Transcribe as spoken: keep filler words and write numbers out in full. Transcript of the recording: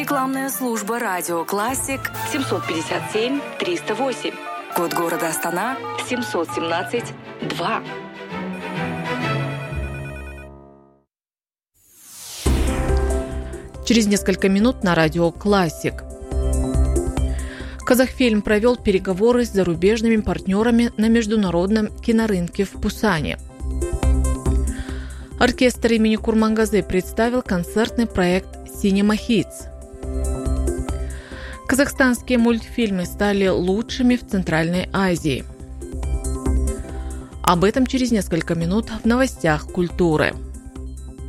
Рекламная служба «Радио Классик» семьсот пятьдесят семь триста восемь. Код города Астана семьсот семнадцать два. Через несколько минут на радио «Классик». Казахфильм провел переговоры с зарубежными партнерами на международном кинорынке в Пусане. Оркестр имени Курмангазы представил концертный проект «Cinema Hits». Казахстанские мультфильмы стали лучшими в Центральной Азии. Об этом через несколько минут в новостях культуры.